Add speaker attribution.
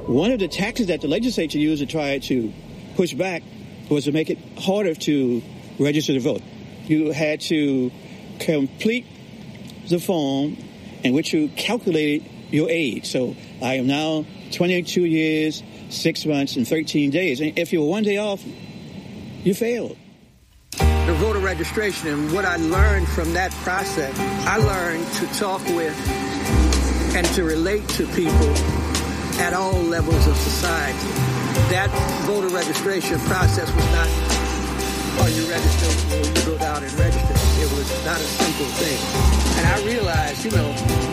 Speaker 1: One of the tactics that the legislature used to try to push back was to make it harder to register to vote. You had to complete the form in which you calculated your age. So I am now 22 years, 6 months, and 13 days. And if you were one day off, you failed.
Speaker 2: The voter registration, and what I learned from that process, I learned to talk with and to relate to people at all levels of society. That voter registration process was not, are you registered? Well, you go down and register. It was not a simple thing. And I realized,